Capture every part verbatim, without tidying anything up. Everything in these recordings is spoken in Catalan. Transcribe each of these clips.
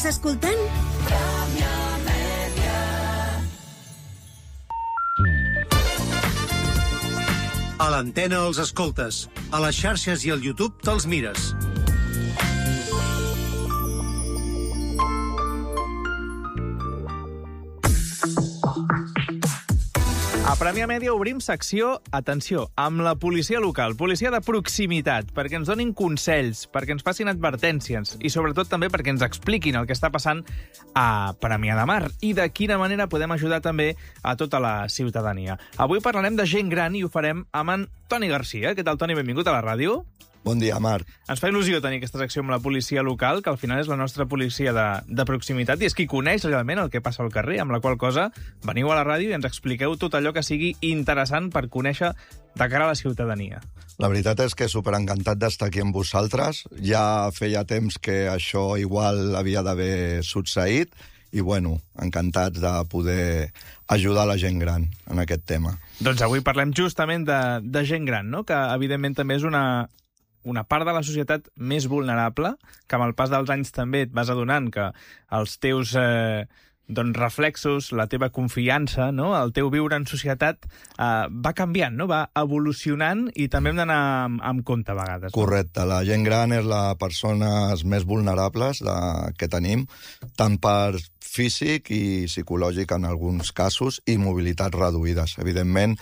Estàs escoltant? A l'antena els escoltes, a les xarxes i al YouTube te'ls mires. A Premià Mèdia obrim secció, atenció, amb la policia local, policia de proximitat, perquè ens donin consells, perquè ens facin advertències i sobretot també perquè ens expliquin el que està passant a Premià de Mar i de quina manera podem ajudar també a tota la ciutadania. Avui parlarem de gent gran i ho farem amb en Toni Garcia. Què tal, Toni? Benvingut a la ràdio. Bon dia, Marc. Ens fa il·lusió tenir aquesta secció amb la policia local, que al final és la nostra policia de, de proximitat i és qui coneix realment el que passa al carrer, amb la qual cosa veniu a la ràdio i ens expliqueu tot allò que sigui interessant per conèixer de cara a la ciutadania. La veritat és que superencantat d'estar aquí amb vosaltres. Ja feia temps que això igual havia d'haver succeït i, bueno, encantats de poder ajudar la gent gran en aquest tema. Doncs avui parlem justament de, de gent gran, no? Que evidentment també és una... una part de la societat més vulnerable, que amb el pas dels anys també et vas adonant que els teus eh, doncs reflexos, la teva confiança, no? El teu viure en societat eh, va canviant, no? Va evolucionant i també hem d'anar amb, amb compte a vegades. No? Correcte. La gent gran és la persones més vulnerables de, que tenim, tant per físic i psicològic en alguns casos, i mobilitats reduïdes. Evidentment,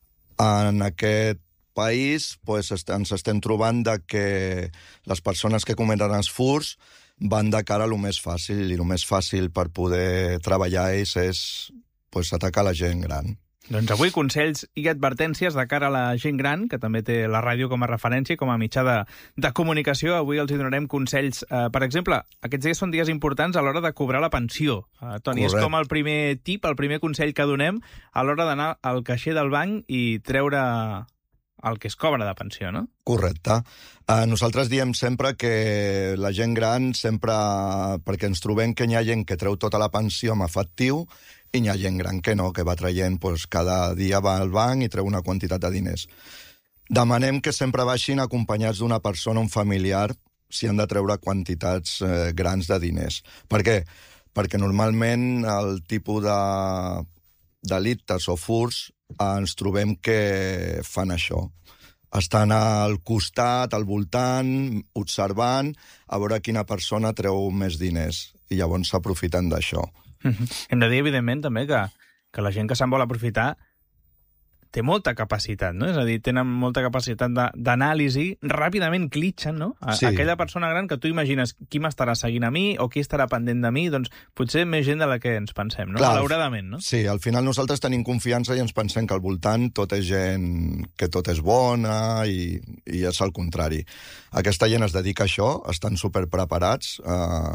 en aquest país pues, ens estem trobant de que les persones que cometen els furts van de cara a lo més fàcil, i el més fàcil per poder treballar ells és pues, atacar la gent gran. Doncs avui consells i advertències de cara a la gent gran, que també té la ràdio com a referència, com a mitjà de, de comunicació. Avui els hi donarem consells. Eh, per exemple, aquests dies són dies importants a l'hora de cobrar la pensió. Eh, Toni, Correcte. És com el primer tip, el primer consell que donem a l'hora d'anar al caixer del banc i treure el que es cobra de pensió, no? Correcte. Uh, nosaltres diem sempre que la gent gran sempre... perquè ens trobem que hi ha gent que treu tota la pensió amb efectiu i hi ha gent gran que no, que va traient, pues, cada dia va al banc i treu una quantitat de diners. Demanem que sempre baixin acompanyats d'una persona, un familiar, si han de treure quantitats eh, grans de diners. Per què? Perquè normalment el tipus de delictes o furts ens trobem que fan això. Estan al costat, al voltant, observant, a veure quina persona treu més diners. I llavors s'aprofiten d'això. Hem de dir, evidentment, també que, que la gent que se'n vol aprofitar té molta capacitat, no? És a dir, tenen molta capacitat d'anàlisi, ràpidament clitxen, no? A, sí. Aquella persona gran que tu imagines qui m'estarà seguint a mi o qui estarà pendent de mi, doncs potser més gent de la que ens pensem, no? Clar, malauradament, no? Sí, al final nosaltres tenim confiança i ens pensem que al voltant tot és gent que tot és bona i, i és el contrari. Aquesta gent es dedica a això, estan superpreparats, eh,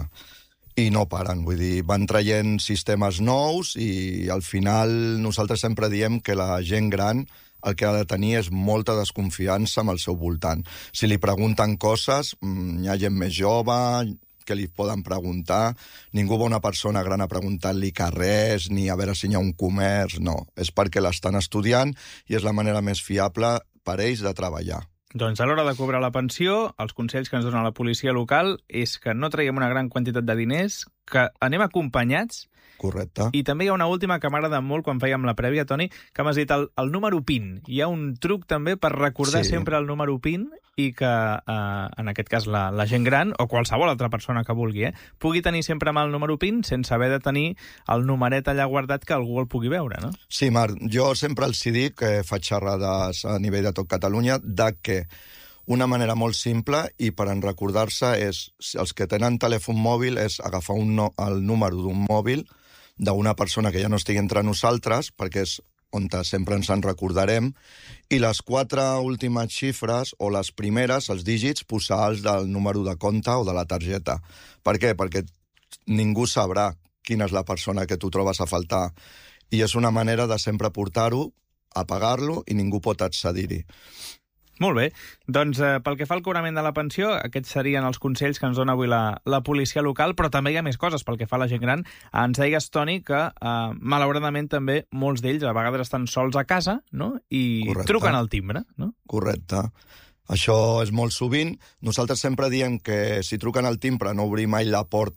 i no paren, vull dir, van traient sistemes nous i al final nosaltres sempre diem que la gent gran el que ha de tenir és molta desconfiança amb el seu voltant. Si li pregunten coses, hi ha gent més jove que li poden preguntar, ningú va una persona gran a preguntar-li carrers ni a veure si hi ha un comerç, no. És perquè l'estan estudiant i és la manera més fiable per ells de treballar. Doncs a l'hora de cobrar la pensió, els consells que ens dona la policia local és que no traiem una gran quantitat de diners, que anem acompanyats. Correcte. I també hi ha una última que m'agrada molt quan fèiem la prèvia, Toni, que m'has dit el, el número PIN. Hi ha un truc també per recordar sí. sempre el número PIN i que, eh, en aquest cas, la, la gent gran, o qualsevol altra persona que vulgui, eh, pugui tenir sempre amb el número PIN sense haver de tenir el numeret allà guardat que algú el pugui veure, no? Sí, Marc, jo sempre els dic, que faig xerrades a nivell de tot Catalunya, de que una manera molt simple i per en recordar-se és, els que tenen telèfon mòbil, és agafar un no, el número d'un mòbil d'una persona que ja no estigui entre nosaltres, perquè és on sempre ens en recordarem, i les quatre últimes xifres, o les primeres, els dígits, posar-los del número de compte o de la targeta. Per què? Perquè ningú sabrà quina és la persona que tu trobes a faltar. I és una manera de sempre portar-ho, apagar-lo, i ningú pot accedir-hi. Molt bé. Doncs eh, pel que fa al cobrament de la pensió, aquests serien els consells que ens dona avui la, la policia local, però també hi ha més coses pel que fa a la gent gran. Ens deies, Toni, que eh, malauradament també molts d'ells a vegades estan sols a casa, no? I Correcte. Truquen al timbre, no? Correcte. Això és molt sovint. Nosaltres sempre diem que si truquen al timbre no obrir mai la porta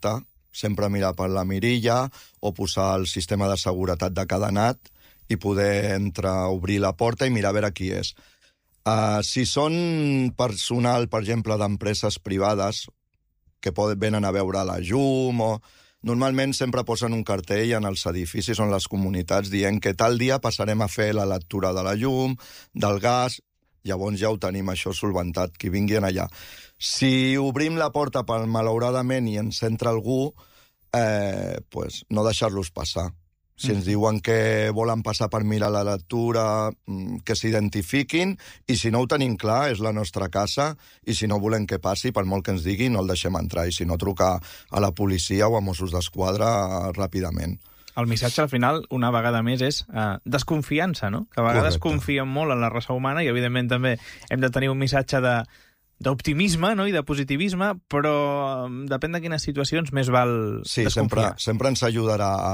sempre mirar per la mirilla o posar el sistema de seguretat de cadenat i poder entrar, obrir la porta i mirar a veure qui és. Uh, si són personal, per exemple, d'empreses privades que poden, venen a veure la llum o... Normalment sempre posen un cartell en els edificis o en les comunitats dient que tal dia passarem a fer la lectura de la llum, del gas, llavors ja ho tenim això solventat, qui vingui allà. Si obrim la porta per malauradament i ens entra algú, eh, pues no deixar-los passar. Si ens diuen que volen passar per mirar la lectura, que s'identifiquin, i si no ho tenim clar, és la nostra casa, i si no volem que passi, per molt que ens digui, no el deixem entrar, i si no, trucar a la policia o a Mossos d'Esquadra ràpidament. El missatge, al final, una vegada més, és eh, desconfiança, no? Que a vegades Correcte. confiem molt en la raça humana i, evidentment, també hem de tenir un missatge de d'optimisme, no?, i de positivisme, però depèn de quines situacions més val sí, desconfiar. sempre, sempre ens ajudarà a...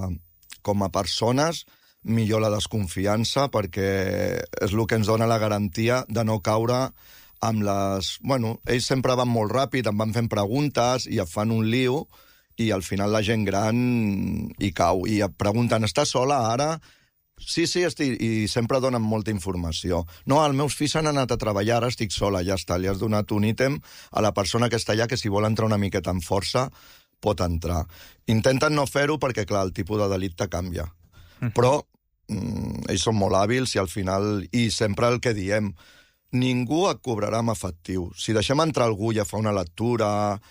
com a persones, millor la desconfiança, perquè és el que ens dona la garantia de no caure amb les... Bueno, ells sempre van molt ràpid, em van fent preguntes i et fan un lío, i al final la gent gran hi cau. I et pregunten, estàs sola ara? Sí, sí, estic... i sempre donen molta informació. No, els meus fills han anat a treballar, ara estic sola, ja està. Li has donat un ítem a la persona que està allà, que si vol entrar una miqueta en força, pot entrar. Intenten no fer-ho perquè, clar, el tipus de delicte canvia. Mm. Però mm, ells són molt hàbils i al final... I sempre el que diem, ningú et cobrarà amb efectiu. Si deixem entrar algú i ja fa una lectura,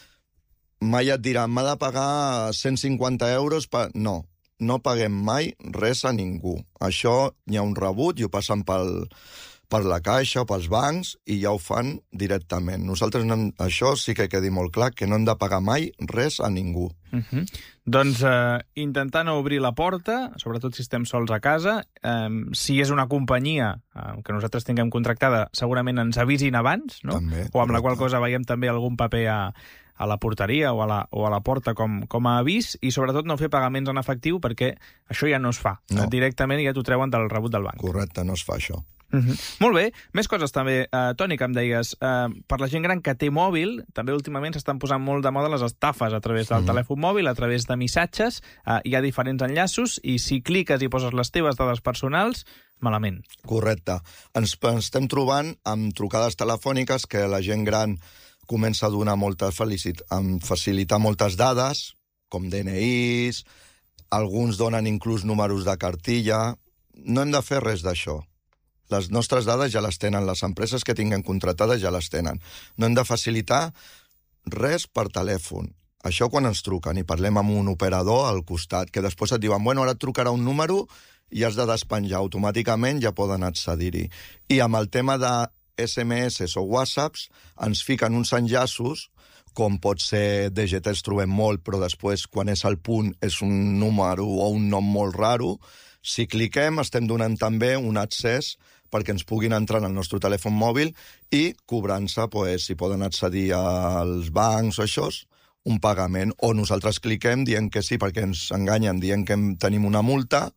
mai et diran, m'ha de pagar cent cinquanta euros... Per... No, no paguem mai res a ningú. Això hi ha un rebut i ho passen pel... per la caixa o pels bancs, i ja ho fan directament. Nosaltres, no hem... això sí que quedi molt clar, que no hem de pagar mai res a ningú. Uh -huh. Doncs eh, intentar no obrir la porta, sobretot si estem sols a casa. Eh, si és una companyia eh, que nosaltres tinguem contractada, segurament ens avisin abans, no? També, o amb la qual correcte. cosa veiem també algun paper a, a la porteria o a la, o a la porta com, com a avís, i sobretot no fer pagaments en efectiu, perquè això ja no es fa. No. Directament ja t'ho treuen del rebut del banc. Correcte, no es fa això. Uh -huh. Molt bé. Més coses també, uh, Toni, que em deies. Uh, per la gent gran que té mòbil, també últimament s'estan posant molt de moda les estafes a través del uh -huh. telèfon mòbil, a través de missatges. Uh, hi ha diferents enllaços i si cliques i poses les teves dades personals, malament. Correcte. Ens, ens estem trobant amb trucades telefòniques que la gent gran comença a donar molta felicit, a facilitar moltes dades, com D N Is, alguns donen inclús números de cartilla. No hem de fer res d'això. Les nostres dades ja les tenen, les empreses que tinguen contratades ja les tenen. No hem de facilitar res per telèfon. Això quan ens truquen i parlem amb un operador al costat, que després et diuen, bueno, ara et trucarà un número i has de despenjar. Automàticament ja poden accedir-hi. I amb el tema de S M S o WhatsApps, ens fiquen uns enllaços, com pot ser D G T, els trobem molt, però després, quan és el punt, és un número o un nom molt raro. Si cliquem, estem donant també un accés perquè ens puguin entrar en el nostre telèfon mòbil i cobrant-se, pues, si poden accedir als bancs o això, un pagament. O nosaltres cliquem dient que sí, perquè ens enganyen, dient que tenim una multa,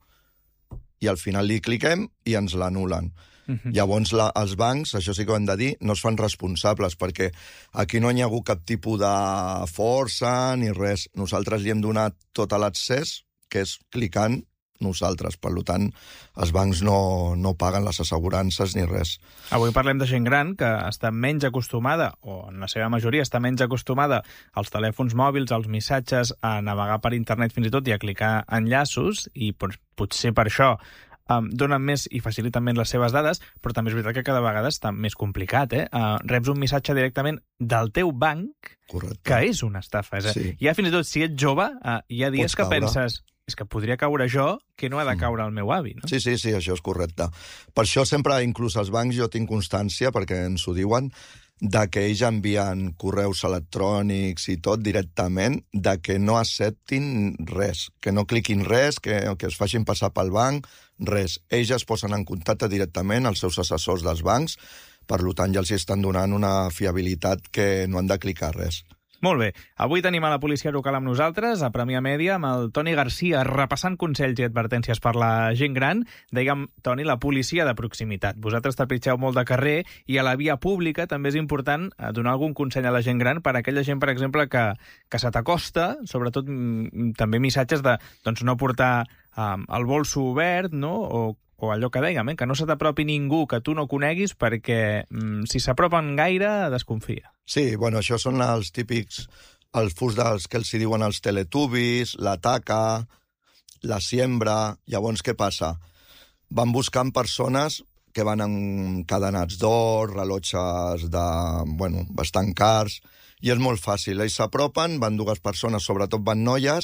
i al final li cliquem i ens l'anulen. Uh-huh. Llavors, la, els bancs, això sí que ho hem de dir, no es fan responsables, perquè aquí no hi ha hagut cap tipus de força ni res. Nosaltres li hem donat tot l'accés, que és clicant nosaltres. Per tant, els bancs no, no paguen les assegurances ni res. Avui parlem de gent gran que està menys acostumada, o en la seva majoria està menys acostumada als telèfons mòbils, als missatges, a navegar per internet fins i tot i a clicar enllaços, i potser per això um, donen més i faciliten més les seves dades, però també és veritat que cada vegada està més complicat, eh? Uh, reps un missatge directament del teu banc, correcte, que és una estafa. És, eh? Sí. Ja fins i tot si ets jove, uh, hi ha dies Pots que caure. penses, és que podria caure jo, que no ha de caure el meu avi, no? Sí, sí, sí, això és correcte. Per això sempre, inclús els bancs, jo tinc constància, perquè ens ho diuen, de que ells envien correus electrònics i tot directament, de que no acceptin res, que no cliquin res, que, que es facin passar pel banc, res. Ells es posen en contacte directament als seus assessors dels bancs, per tant ja els estan donant una fiabilitat que no han de clicar res. Molt bé. Avui tenim a la policia local amb nosaltres, a Premià Mèdia, amb el Toni Garcia, repassant consells i advertències per la gent gran. Dèiem, Toni, la policia de proximitat. Vosaltres trepitgeu molt de carrer i a la via pública també és important donar algun consell a la gent gran per a aquella gent, per exemple, que, que se t'acosta, sobretot m, també missatges de doncs, no portar um, el bolso obert, no?, o o allò que dèiem, eh? que no se t'apropi ningú que tu no coneguis perquè mm, si s'apropen gaire, desconfia. Sí, bueno, això són els típics, els furs dels que els hi diuen els teletubis, la taca, la siembra. Llavors, què passa? Van buscant persones que van encadenats d'or, rellotges de, bueno, bastant cars, i és molt fàcil. Ells s'apropen, van dues persones, sobretot van noies,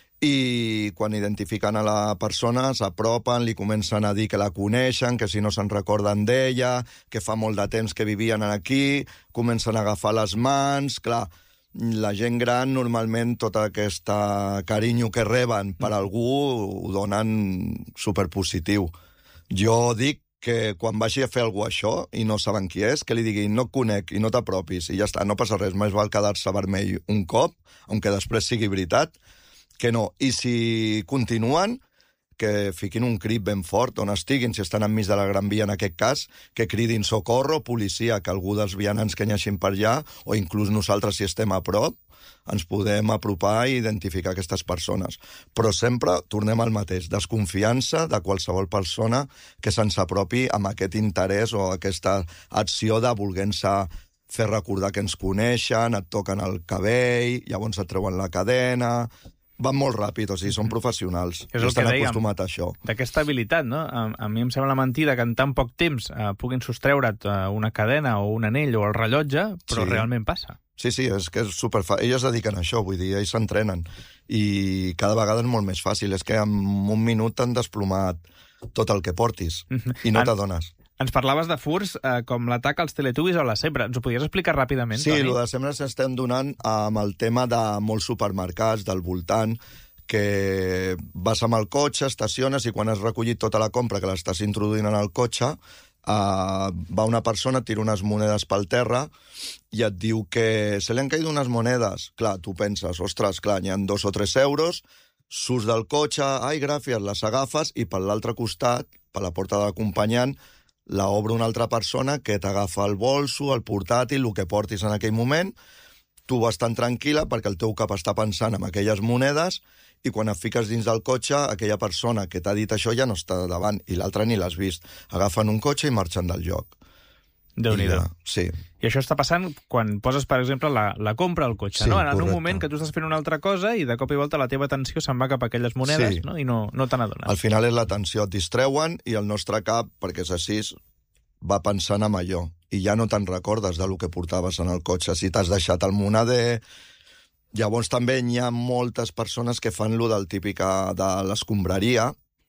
i quan identifiquen a la persona s'apropen, li comencen a dir que la coneixen, que si no se'n recorden d'ella, que fa molt de temps que vivien aquí, comencen a agafar les mans. Clar, la gent gran normalment tot aquest carinyo que reben per algú ho donen superpositiu. Jo dic que quan vagi a fer alguna cosa això i no saben qui és, que li diguin no et conec i no t'apropis i ja està, no passa res, més val quedar-se vermell un cop, aunque després sigui veritat, que no. I si continuen, que fiquin un crit ben fort on estiguin, si estan enmig de la Gran Via en aquest cas, que cridin socorro, policia, que algú dels vianants que n'hi per allà, o inclús nosaltres si estem a prop, ens podem apropar i identificar aquestes persones. Però sempre tornem al mateix, desconfiança de qualsevol persona que se'ns apropi amb aquest interès o aquesta acció de voler-se fer recordar que ens coneixen, et toquen el cabell, llavors et treuen la cadena. Van molt ràpid, o sigui, són professionals. És el estan que dèiem, acostumat a això. D'aquesta habilitat, no? A, a mi em sembla mentida que en tan poc temps eh, puguin sostreure't eh, una cadena o un anell o el rellotge, però Sí. realment passa. Sí, sí, és que és superfàcil. Ells es dediquen a això, vull dir, ells s'entrenen. I cada vegada és molt més fàcil. És que en un minut t'han desplomat tot el que portis i no En- t'adones. Ens parlaves de furs eh, com l'atac als teletubis o la sembra. Ens ho podries explicar ràpidament, Sí, Toni? el de sempre s'estem donant amb el tema de molts supermercats, del voltant, que vas amb el cotxe, estaciones, i quan has recollit tota la compra que l'estàs introduint en el cotxe, uh, va una persona, tira unes monedes pel terra i et diu que se li han caído unes monedes. Clar, tu penses, ostres, clar, n'hi ha dos o tres euros, surts del cotxe, ai, gràcies, les agafes, i per l'altre costat, per la porta de l'acompanyant, la obre una altra persona que t'agafa el bolso, el portàtil, el que portis en aquell moment, tu vas tan tranquil·la perquè el teu cap està pensant en aquelles monedes i quan et fiques dins del cotxe, aquella persona que t'ha dit això ja no està davant i l'altra ni l'has vist. Agafen un cotxe i marxen del lloc. Déu-n'hi-do. Ja, sí. I això està passant quan poses, per exemple, la, la compra al cotxe, Sí, no? En un correcte. moment que tu estàs fent una altra cosa i de cop i volta la teva atenció se'n va cap a aquelles monedes, Sí. no? I no, no te n'adones. Al final és l'atenció, et distreuen i el nostre cap, perquè és així, va pensant en allò i ja no te'n recordes de lo que portaves en el cotxe. Si t'has deixat el moneder... Llavors també hi ha moltes persones que fan lo del típica de l'escombraria,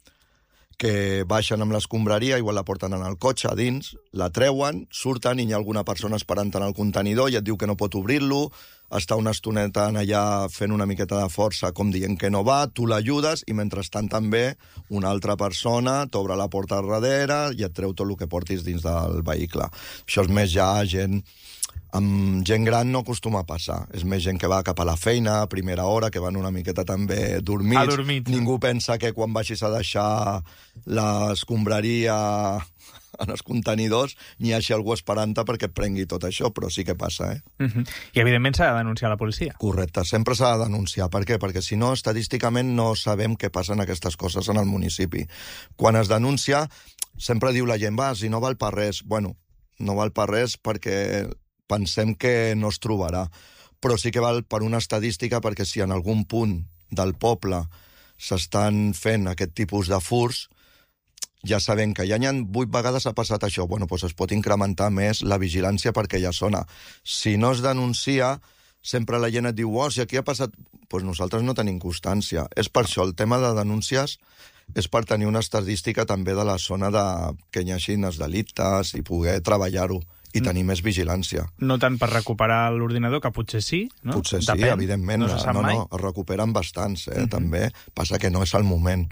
que baixen amb l'escombraria, igual la porten en el cotxe a dins, la treuen, surten i hi ha alguna persona esperant en el contenidor i et diu que no pot obrir-lo, està una estoneta allà fent una miqueta de força com dient que no va, tu l'ajudes i mentrestant també una altra persona t'obre la porta al darrere i et treu tot el que portis dins del vehicle. Això és més ja gent... Amb gent gran no acostuma a passar. És més gent que va cap a la feina a primera hora, que van una miqueta també dormits. Adormits. Ningú pensa que quan vagis a deixar l'escombraria en els contenidors n'hi hagi algú esperant-te perquè et prengui tot això, però sí que passa, eh? Uh -huh. I, evidentment, s'ha de denunciar a la policia. Correcte, sempre s'ha de denunciar. Per què? Perquè si no, estadísticament no sabem què passen aquestes coses en el municipi. Quan es denuncia, sempre diu la gent, va, si no val per res. Bueno, no val per res perquè pensem que no es trobarà. Però sí que val per una estadística perquè si en algun punt del poble s'estan fent aquest tipus de furs, ja sabem que ja n'hi ha vuit vegades ha passat això. Bueno, doncs es pot incrementar més la vigilància perquè ja sona. Si no es denuncia, sempre la gent et diu, oh, si aquí ha passat... Doncs nosaltres no tenim constància. És per això, el tema de denúncies és per tenir una estadística també de la zona de que hi hagi els delictes i poder treballar-ho i tenir més vigilància. No tant per recuperar l'ordinador, que potser sí, no? Potser sí, Depèn. evidentment. No se sap no, mai. no, es recuperen bastants, eh, uh-huh. també. Passa que no és el moment.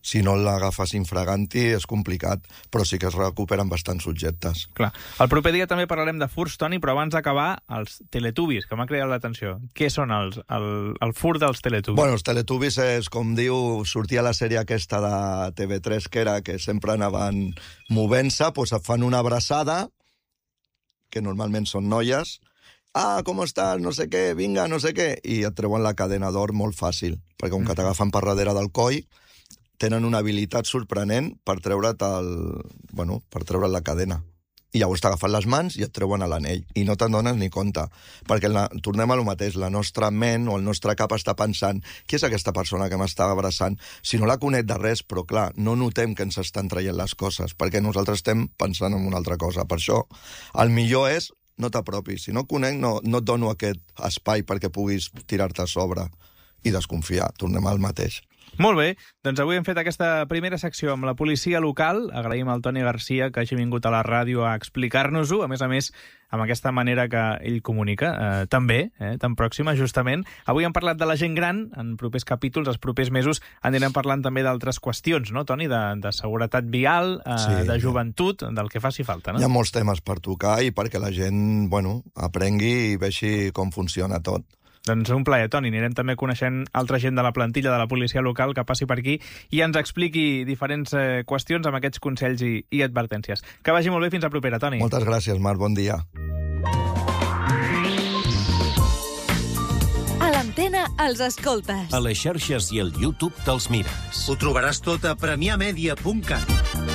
si no l'agafes infraganti és complicat, però sí que es recuperen bastants subjectes. Clar. El proper dia també parlarem de furts, Toni, però abans d'acabar, els Teletubbies, que m'ha cridat l'atenció. Què són els, el, el fur dels Teletubbies? Bueno, els Teletubbies és, com diu, sortia la sèrie aquesta de T V tres, que era que sempre anaven movent-se, doncs et fan una abraçada, que normalment són noies, ah, com estàs, no sé què, vinga, no sé què, i et treuen la cadena d'or molt fàcil, perquè com que t'agafen per darrere del coll, tenen una habilitat sorprenent per treure't el... bueno, per treure't la cadena. I llavors t'agafen les mans i et treuen a l'anell. I no te'n dones ni compte. Perquè la, tornem a lo mateix, la nostra ment o el nostre cap està pensant qui és aquesta persona que m'està abraçant? Si no la conec de res, però clar, no notem que ens estan traient les coses, perquè nosaltres estem pensant en una altra cosa. Per això, el millor és no t'apropis. Si no conec, no, no et dono aquest espai perquè puguis tirar-te a sobre i desconfiar. Tornem al mateix. Molt bé, doncs avui hem fet aquesta primera secció amb la policia local. Agraïm al Toni Garcia que hagi vingut a la ràdio a explicar-nos-ho, a més a més, amb aquesta manera que ell comunica, eh, també, eh, tan pròxima, justament. Avui hem parlat de la gent gran, en propers capítols, els propers mesos, anirem parlant també d'altres qüestions, no, Toni? De, de seguretat vial, eh, sí, de joventut, del que faci falta, no? Hi ha molts temes per tocar i perquè la gent, bueno, aprengui i vegi com funciona tot. Doncs un plaer, Toni. Anirem també coneixent altra gent de la plantilla de la policia local que passi per aquí i ens expliqui diferents eh, qüestions amb aquests consells i, i advertències. Que vagi molt bé, fins a propera, Toni. Moltes gràcies, Marc. Bon dia. A l'Antena els escoltes. A les xarxes i al YouTube te'ls mires. Ho trobaràs tot a premià media punt cat.